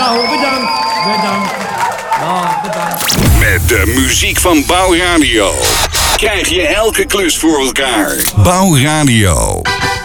Nou, bedankt. Ja, bedankt. Met de muziek van Bouwradio krijg je elke klus voor elkaar. Bouwradio.